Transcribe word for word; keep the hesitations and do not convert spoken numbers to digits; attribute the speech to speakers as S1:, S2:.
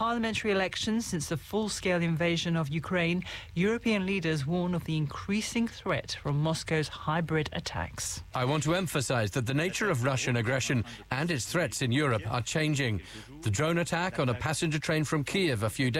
S1: parliamentary elections since the full-scale invasion of Ukraine, European leaders warn of the increasing threat from Moscow's hybrid attacks.
S2: I want to emphasize that the nature of Russian aggression and its threats in Europe are changing. The drone attack on a passenger train from Kiev a few days